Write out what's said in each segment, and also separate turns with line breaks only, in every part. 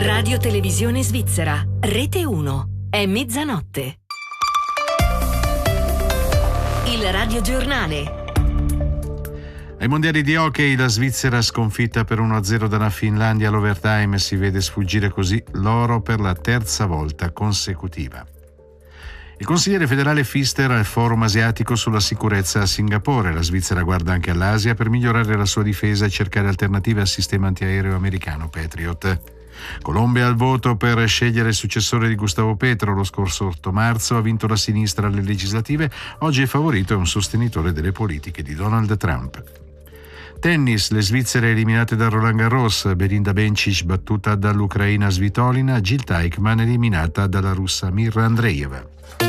Radio Televisione Svizzera, Rete 1, è mezzanotte. Il Radio Giornale.
Ai mondiali di hockey la Svizzera sconfitta per 1-0 dalla Finlandia all'overtime, si vede sfuggire così l'oro per la terza volta consecutiva. Il consigliere federale Pfister al forum asiatico sulla sicurezza a Singapore. La Svizzera guarda anche all'Asia per migliorare la sua difesa e cercare alternative al sistema antiaereo americano Patriot. Colombia al voto per scegliere il successore di Gustavo Petro. Lo scorso 8 marzo ha vinto la sinistra alle legislative, oggi il favorito è un sostenitore delle politiche di Donald Trump. Tennis, le svizzere eliminate da Roland Garros, Belinda Bencic battuta dall'ucraina Svitolina, Jill Teichmann eliminata dalla russa Mirra Andreeva.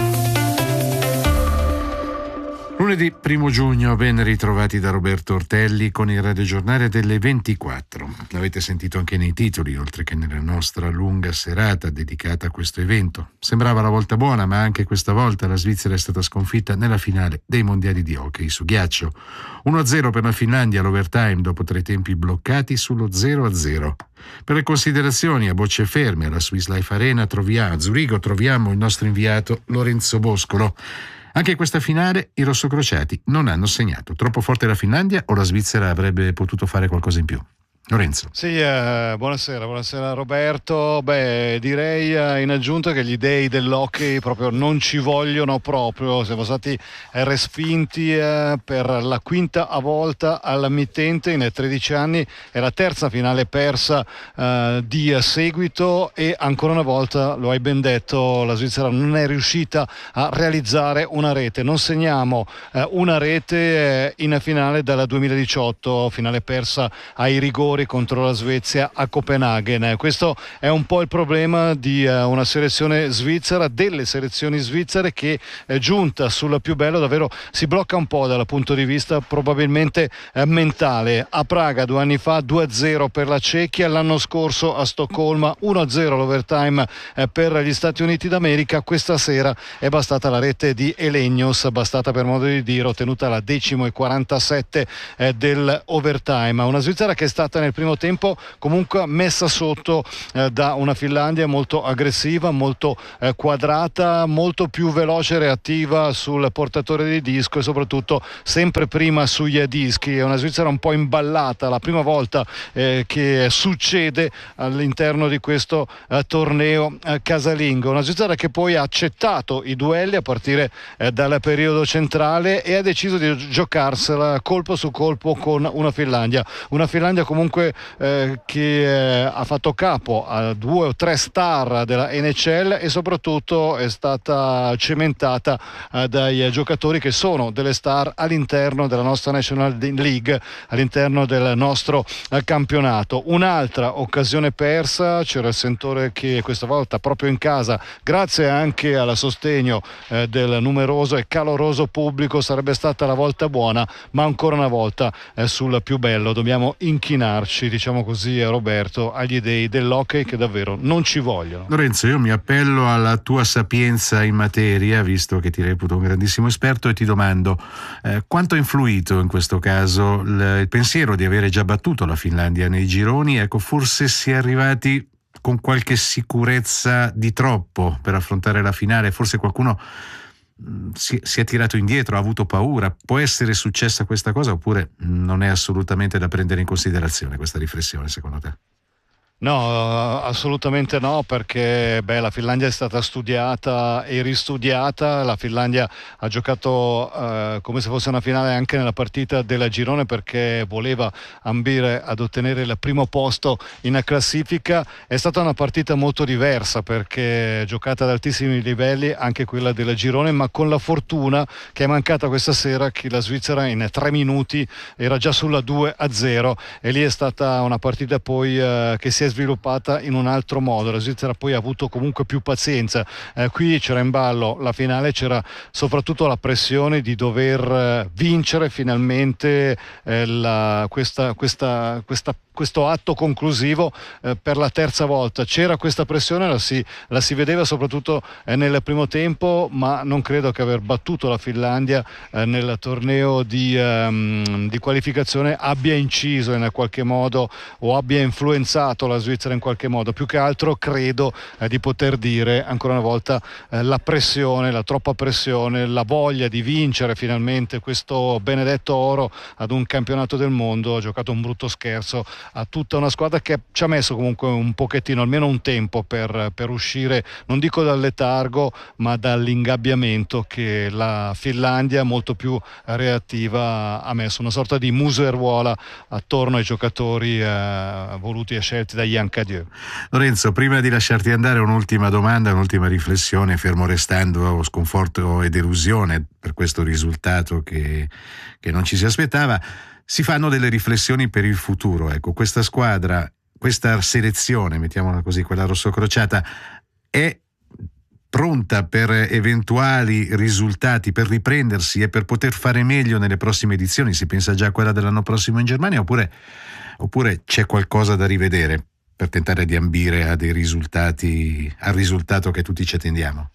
Lunedì 1 giugno, ben ritrovati da Roberto Ortelli con il radiogiornale delle 24. L'avete sentito anche nei titoli, oltre che nella nostra lunga serata dedicata a questo evento. Sembrava la volta buona, ma anche questa volta la Svizzera è stata sconfitta nella finale dei mondiali di hockey su ghiaccio. 1-0 per la Finlandia all'overtime dopo 3 tempi bloccati sullo 0-0. Per le considerazioni a bocce ferme alla Swiss Life Arena a Zurigo troviamo il nostro inviato Lorenzo Boscolo. Anche in questa finale i rossocrociati non hanno segnato. Troppo forte la Finlandia o la Svizzera avrebbe potuto fare qualcosa in più? Lorenzo.
Sì, buonasera Roberto. Direi in aggiunta che gli dei dell'hockey proprio non ci vogliono proprio. Siamo stati respinti per la quinta volta al mittente in 13 anni. È la terza finale persa di seguito e ancora una volta, lo hai ben detto, la Svizzera non è riuscita a realizzare una rete. Non segniamo una rete in finale dal 2018, finale persa ai rigori contro la Svezia a Copenaghen. Questo è un po' il problema di una selezione svizzera, delle selezioni svizzere, che è giunta sul più bello, davvero si blocca un po' dal punto di vista probabilmente mentale. A Praga 2 anni fa 2-0 per la Cechia, l'anno scorso a Stoccolma 1-0 l'overtime per gli Stati Uniti d'America. Questa sera è bastata la rete di Elenius, bastata per modo di dire, ottenuta la 10:47 dell'overtime. Una Svizzera che è stata nel primo tempo comunque messa sotto da una Finlandia molto aggressiva, molto quadrata, molto più veloce e reattiva sul portatore di disco e soprattutto sempre prima sui dischi. È una Svizzera un po' imballata, la prima volta che succede all'interno di questo torneo casalingo. Una Svizzera che poi ha accettato i duelli a partire dal periodo centrale e ha deciso di giocarsela colpo su colpo con una Finlandia comunque che ha fatto capo a 2 o 3 star della NHL e soprattutto è stata cementata dai giocatori che sono delle star all'interno della nostra National League, all'interno del nostro campionato. Un'altra occasione persa, c'era il sentore che questa volta proprio in casa, grazie anche al sostegno del numeroso e caloroso pubblico, sarebbe stata la volta buona, ma ancora una volta sul più bello dobbiamo inchinarci, diciamo così, Roberto, agli dei dell'hockey che davvero non ci vogliono.
Lorenzo, io mi appello alla tua sapienza in materia, visto che ti reputo un grandissimo esperto, e ti domando quanto ha influito in questo caso il pensiero di avere già battuto la Finlandia nei gironi. Ecco, forse si è arrivati con qualche sicurezza di troppo per affrontare la finale, forse qualcuno si è tirato indietro, ha avuto paura. Può essere successa questa cosa oppure non è assolutamente da prendere in considerazione questa riflessione, secondo te?
No, assolutamente no, perché la Finlandia è stata studiata e ristudiata. La Finlandia ha giocato come se fosse una finale anche nella partita del girone, perché voleva ambire ad ottenere il primo posto in classifica. È stata una partita molto diversa perché giocata ad altissimi livelli, anche quella del girone, ma con la fortuna che è mancata questa sera, che la Svizzera in 3 minuti era già sulla 2-0 e lì è stata una partita poi che si è sviluppata in un altro modo. La Svizzera poi ha avuto comunque più pazienza. Qui c'era in ballo la finale, c'era soprattutto la pressione di dover vincere finalmente questa questo atto conclusivo per la terza volta. C'era questa pressione, la si vedeva soprattutto nel primo tempo, ma non credo che aver battuto la Finlandia nel torneo di qualificazione abbia inciso in qualche modo o abbia influenzato la Svizzera in qualche modo. Più che altro credo di poter dire ancora una volta la pressione, la troppa pressione, la voglia di vincere finalmente questo benedetto oro ad un campionato del mondo. Ha giocato un brutto scherzo a tutta una squadra che ci ha messo comunque un pochettino, almeno un tempo per uscire, non dico dal letargo, ma dall'ingabbiamento che la Finlandia, molto più reattiva, ha messo, una sorta di museruola attorno ai giocatori voluti e scelti da Yann Cadieux.
Lorenzo, prima di lasciarti andare, un'ultima domanda, un'ultima riflessione, fermo restando sconforto e delusione per questo risultato che non ci si aspettava. Si fanno delle riflessioni per il futuro. Ecco, questa squadra, questa selezione, mettiamola così, quella rossocrociata, è pronta per eventuali risultati, per riprendersi e per poter fare meglio nelle prossime edizioni? Si pensa già a quella dell'anno prossimo in Germania, oppure c'è qualcosa da rivedere per tentare di ambire a dei risultati, al risultato che tutti ci attendiamo?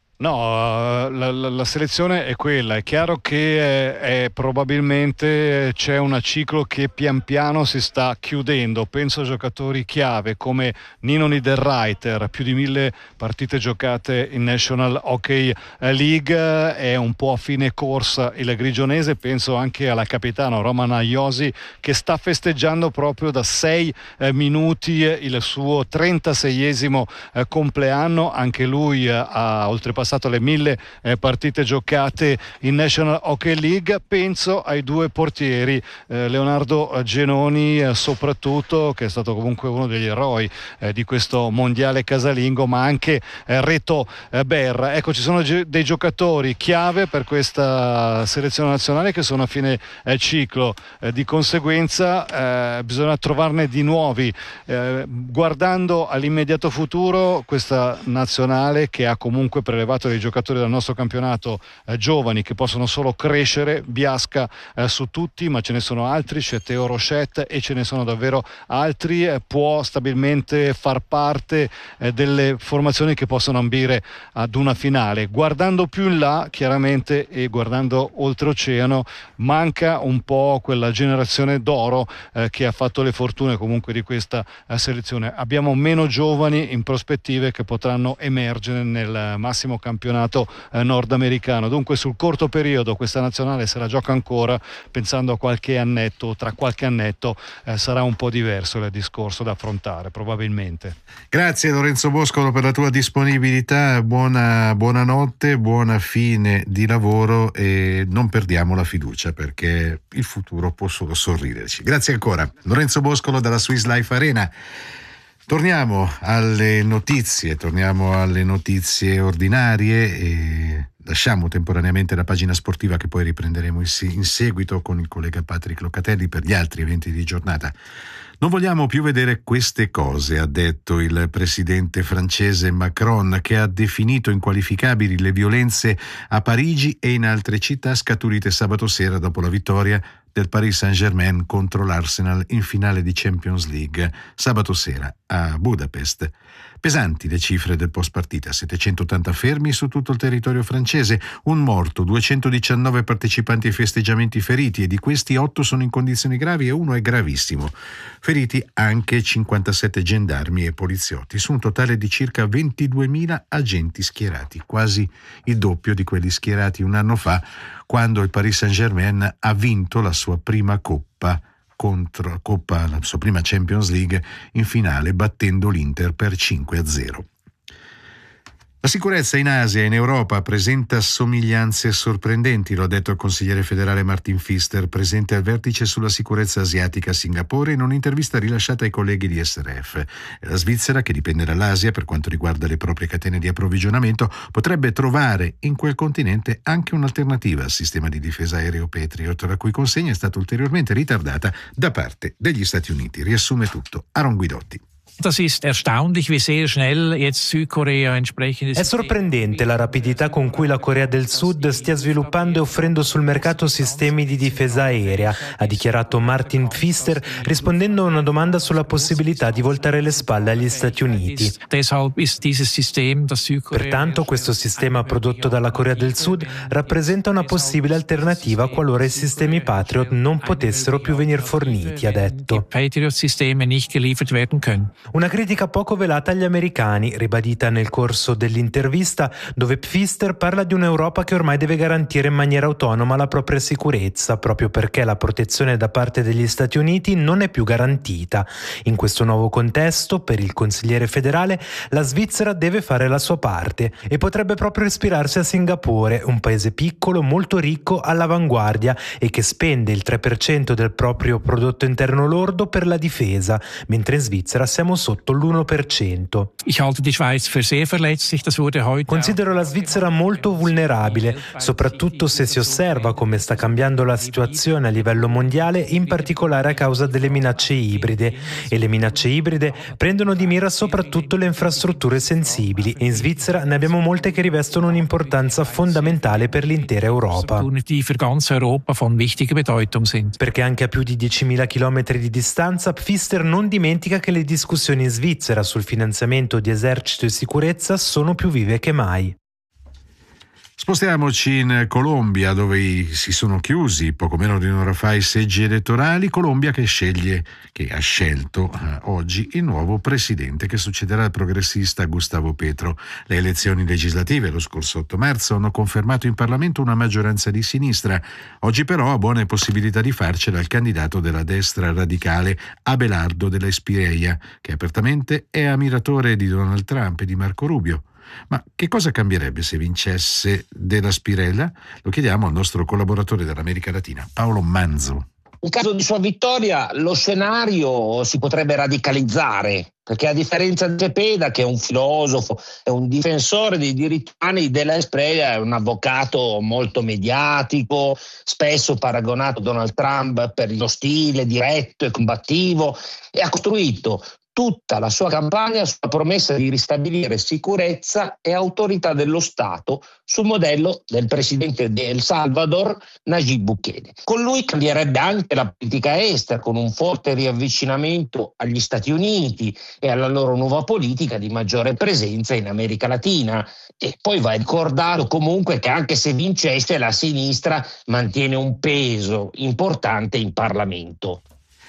No, la selezione è quella. È chiaro che probabilmente c'è un ciclo che pian piano si sta chiudendo. Penso a giocatori chiave come Nino Niederreiter, più di 1000 partite giocate in National Hockey League, è un po' a fine corsa il grigionese. Penso anche alla capitano Roman Josi, che sta festeggiando proprio da 6 minuti il suo 36esimo compleanno. Anche lui ha oltrepassato le 1000 partite giocate in National Hockey League. Penso ai due portieri, Leonardo Genoni soprattutto, che è stato comunque uno degli eroi di questo mondiale casalingo, ma anche Reto Berra. Ecco, ci sono dei giocatori chiave per questa selezione nazionale che sono a fine ciclo, di conseguenza bisogna trovarne di nuovi. Guardando all'immediato futuro, questa nazionale che ha comunque prelevato dei giocatori dal nostro campionato giovani che possono solo crescere, Biasca su tutti, ma ce ne sono altri, c'è Theo Rochette e ce ne sono davvero altri, può stabilmente far parte delle formazioni che possono ambire ad una finale. Guardando più in là, chiaramente, e guardando oltreoceano, manca un po' quella generazione d'oro che ha fatto le fortune comunque di questa selezione. Abbiamo meno giovani in prospettive che potranno emergere nel massimo campionato nordamericano. Dunque sul corto periodo questa nazionale se la gioca ancora, pensando a qualche annetto, tra qualche annetto sarà un po' diverso il discorso da affrontare probabilmente.
Grazie Lorenzo Boscolo per la tua disponibilità, buonanotte, buona fine di lavoro e non perdiamo la fiducia perché il futuro può solo sorriderci. Grazie ancora. Lorenzo Boscolo dalla Swiss Life Arena. Torniamo alle notizie ordinarie e lasciamo temporaneamente la pagina sportiva che poi riprenderemo in seguito con il collega Patrick Locatelli per gli altri eventi di giornata. Non vogliamo più vedere queste cose, ha detto il presidente francese Macron, che ha definito inqualificabili le violenze a Parigi e in altre città scaturite sabato sera dopo la vittoria del Paris Saint-Germain contro l'Arsenal in finale di Champions League sabato sera a Budapest. Pesanti le cifre del post partita, 780 fermi su tutto il territorio francese, un morto, 219 partecipanti ai festeggiamenti feriti e di questi 8 sono in condizioni gravi e 1 è gravissimo. Feriti anche 57 gendarmi e poliziotti, su un totale di circa 22.000 agenti schierati, quasi il doppio di quelli schierati un anno fa, quando il Paris Saint-Germain ha vinto la sua prima la sua prima Champions League in finale, battendo l'Inter per 5-0. La sicurezza in Asia e in Europa presenta somiglianze sorprendenti, lo ha detto il consigliere federale Martin Pfister, presente al vertice sulla sicurezza asiatica a Singapore in un'intervista rilasciata ai colleghi di SRF. La Svizzera, che dipende dall'Asia per quanto riguarda le proprie catene di approvvigionamento, potrebbe trovare in quel continente anche un'alternativa al sistema di difesa aereo Patriot, la cui consegna è stata ulteriormente ritardata da parte degli Stati Uniti. Riassume tutto Aaron Guidotti.
È sorprendente la rapidità con cui la Corea del Sud stia sviluppando e offrendo sul mercato sistemi di difesa aerea, ha dichiarato Martin Pfister rispondendo a una domanda sulla possibilità di voltare le spalle agli Stati Uniti. Pertanto questo sistema prodotto dalla Corea del Sud rappresenta una possibile alternativa qualora i sistemi Patriot non potessero più venir forniti, ha detto. Una critica poco velata agli americani, ribadita nel corso dell'intervista, dove Pfister parla di un'Europa che ormai deve garantire in maniera autonoma la propria sicurezza, proprio perché la protezione da parte degli Stati Uniti non è più garantita. In questo nuovo contesto, per il consigliere federale, la Svizzera deve fare la sua parte e potrebbe proprio ispirarsi a Singapore, un paese piccolo, molto ricco, all'avanguardia e che spende il 3% del proprio prodotto interno lordo per la difesa, mentre in Svizzera siamo sotto l'1%. Considero la Svizzera molto vulnerabile, soprattutto se si osserva come sta cambiando la situazione a livello mondiale, in particolare a causa delle minacce ibride. E le minacce ibride prendono di mira soprattutto le infrastrutture sensibili e in Svizzera ne abbiamo molte che rivestono un'importanza fondamentale per l'intera Europa. Perché anche a più di 10.000 chilometri di distanza, Pfister non dimentica che le discussioni in Svizzera sul finanziamento di esercito e sicurezza sono più vive che mai.
Spostiamoci in Colombia, dove si sono chiusi poco meno di un'ora fa i seggi elettorali. Colombia che ha scelto oggi il nuovo presidente che succederà al progressista Gustavo Petro. Le elezioni legislative lo scorso 8 marzo hanno confermato in Parlamento una maggioranza di sinistra. Oggi però ha buone possibilità di farcela il candidato della destra radicale Abelardo de la Espriella, che apertamente è ammiratore di Donald Trump e di Marco Rubio. Ma che cosa cambierebbe se vincesse De la Espriella? Lo chiediamo al nostro collaboratore dall'America Latina, Paolo Manzo.
In caso di sua vittoria lo scenario si potrebbe radicalizzare, perché a differenza di Cepeda, che è un filosofo, è un difensore dei diritti umani, De la Espriella è un avvocato molto mediatico, spesso paragonato a Donald Trump per lo stile diretto e combattivo, e ha costruito tutta la sua campagna sulla promessa di ristabilire sicurezza e autorità dello Stato sul modello del presidente di El Salvador, Nayib Bukele. Con lui cambierebbe anche la politica estera, con un forte riavvicinamento agli Stati Uniti e alla loro nuova politica di maggiore presenza in America Latina. E poi va ricordato comunque che anche se vincesse, la sinistra mantiene un peso importante in Parlamento.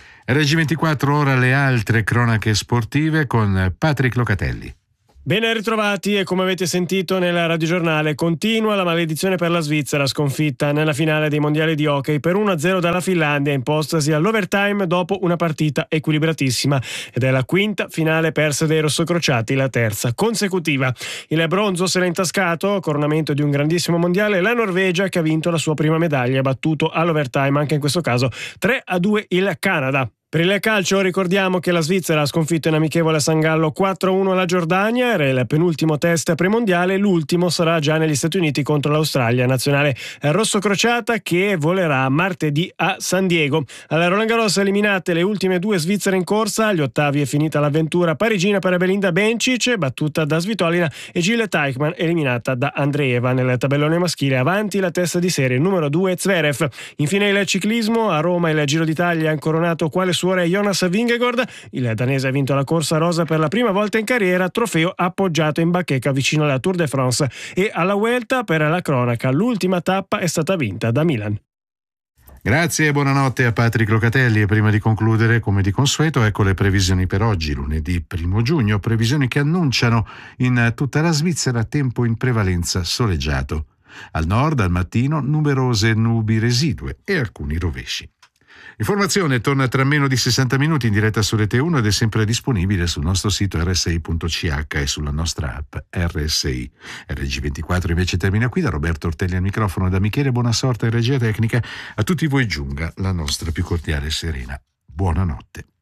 RG24, ora le altre cronache sportive con Patrick Locatelli.
Ben ritrovati e come avete sentito nel radiogiornale continua la maledizione per la Svizzera, sconfitta nella finale dei mondiali di hockey per 1-0 dalla Finlandia, impostasi all'overtime dopo una partita equilibratissima, ed è la quinta finale persa dei rossocrociati, la terza consecutiva. Il bronzo se l'ha intascato, coronamento di un grandissimo mondiale, la Norvegia, che ha vinto la sua prima medaglia, battuto all'overtime anche in questo caso 3-2 il Canada. Per il calcio ricordiamo che la Svizzera ha sconfitto in amichevole a San Gallo 4-1 la Giordania, era il penultimo test premondiale, l'ultimo sarà già negli Stati Uniti contro l'Australia, nazionale rossocrociata che volerà martedì a San Diego. Alla Roland Garros eliminate le ultime due svizzere in corsa, agli ottavi è finita l'avventura parigina per Belinda Bencic, battuta da Svitolina, e Jule Teichmann eliminata da Andreeva. Nel tabellone maschile avanti la testa di serie numero 2 Zverev. Infine il ciclismo, a Roma il Giro d'Italia ha incoronato quale suore Jonas Vingegaard, il danese ha vinto la corsa rosa per la prima volta in carriera, trofeo appoggiato in bacheca vicino alla Tour de France, e alla Vuelta, per la cronaca, l'ultima tappa è stata vinta da Milan.
Grazie e buonanotte a Patrick Locatelli. E prima di concludere, come di consueto, ecco le previsioni per oggi, lunedì 1 giugno, previsioni che annunciano in tutta la Svizzera tempo in prevalenza soleggiato. Al nord, al mattino, numerose nubi residue e alcuni rovesci. L'informazione torna tra meno di 60 minuti in diretta su Rete 1 ed è sempre disponibile sul nostro sito rsi.ch e sulla nostra app RSI. RG24 invece termina qui. Da Roberto Ortelli al microfono e da Michele Buonasorte in regia tecnica. A tutti voi giunga la nostra più cordiale e serena buonanotte.